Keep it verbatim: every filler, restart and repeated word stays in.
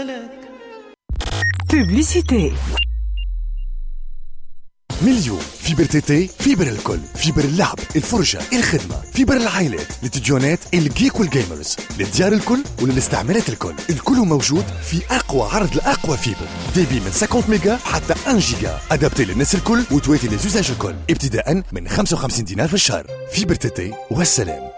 لك. بوبليسيتي. مليون فيبر تيتي، فيبر الكل، فيبر اللعب، الفرجة، الخدمة، فيبر العائلات، للتلفزيونات، الجيك والجيمرز، للديار الكل وللاستعمالات الكل. الكل موجود في أقوى عرض لأقوى فيبر، ديبي من خمسين ميجا حتى واحد جيجا، أدابتي للناس الكل وتواتي للزوجاج الكل، ابتداء من خمسة وخمسين دينار في الشهر. فيبر تيتي والسلام.